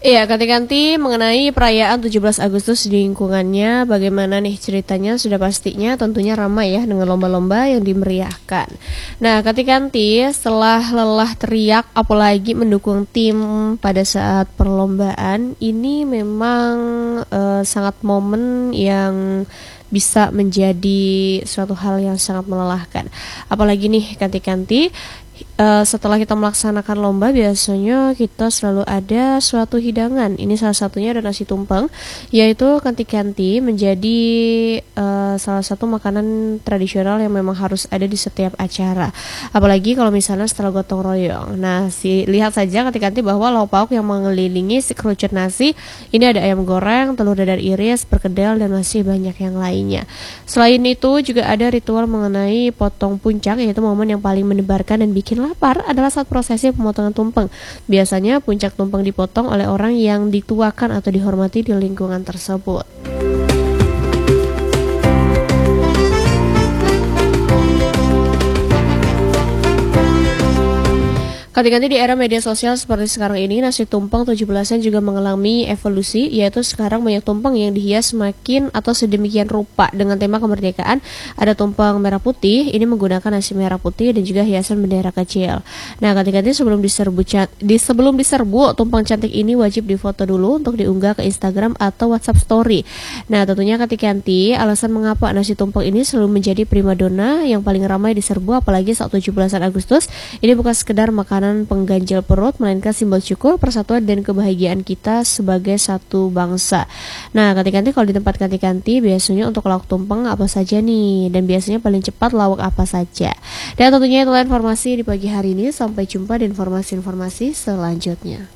Iya, ganti-ganti mengenai perayaan 17 Agustus di lingkungannya, bagaimana nih ceritanya? Sudah pastinya tentunya ramai ya dengan lomba-lomba yang dimeriahkan. Nah, ganti-ganti setelah lelah teriak apalagi mendukung tim pada saat perlombaan, ini memang sangat momen yang bisa menjadi suatu hal yang sangat melelahkan. Apalagi nih ganti-ganti setelah kita melaksanakan lomba biasanya kita selalu ada suatu hidangan. Ini salah satunya ada nasi tumpeng, yaitu kanti-kanti menjadi salah satu makanan tradisional yang memang harus ada di setiap acara. Apalagi kalau misalnya setelah gotong royong. Nah, lihat saja kanti-kanti bahwa lauk pauk yang mengelilingi si kerucut nasi ini ada ayam goreng, telur dadar iris, perkedel dan masih banyak yang lainnya. Selain itu juga ada ritual mengenai potong puncak, yaitu momen yang paling mendebarkan dan bikin lapar adalah saat prosesi pemotongan tumpeng. Biasanya puncak tumpeng dipotong oleh orang yang dituakan atau dihormati di lingkungan tersebut. Ganti-ganti di era media sosial seperti sekarang ini, nasi tumpeng 17-an juga mengalami evolusi, yaitu sekarang banyak tumpeng yang dihias semakin atau sedemikian rupa dengan tema kemerdekaan. Ada tumpeng merah putih, ini menggunakan nasi merah putih dan juga hiasan bendera kecil. Nah, ganti-ganti sebelum diserbu, tumpeng cantik ini wajib difoto dulu untuk diunggah ke Instagram atau WhatsApp Story. Nah, tentunya ganti-ganti alasan mengapa nasi tumpeng ini selalu menjadi primadona yang paling ramai diserbu apalagi saat 17-an Agustus. Ini bukan sekedar makanan pengganjal perut, melainkan simbol syukur, persatuan dan kebahagiaan kita sebagai satu bangsa. Nah, ganti-ganti kalau di tempat ganti-ganti biasanya untuk lauk tumpeng apa saja nih, dan biasanya paling cepat lauk apa saja. Dan tentunya itulah informasi di pagi hari ini. Sampai jumpa di informasi-informasi selanjutnya.